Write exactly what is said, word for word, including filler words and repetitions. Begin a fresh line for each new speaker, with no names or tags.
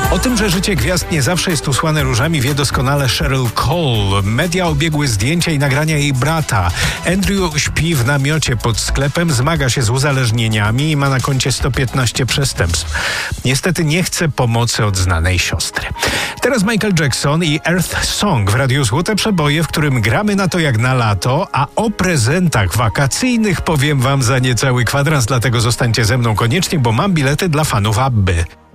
O tym, że życie gwiazd nie zawsze jest usłane różami, wie doskonale Cheryl Cole. Media obiegły zdjęcia i nagrania jej brata. Andrew śpi w namiocie pod sklepem, zmaga się z uzależnieniami i ma na koncie sto piętnaście przestępstw. Niestety nie chce pomocy od znanej siostry. Teraz Michael Jackson i Earth Song w Radiu Złote Przeboje, w którym gramy na to jak na lato, a o prezentach wakacyjnych powiem wam za niecały kwadrans, dlatego zostańcie ze mną koniecznie, bo mam bilety dla fanów Abby.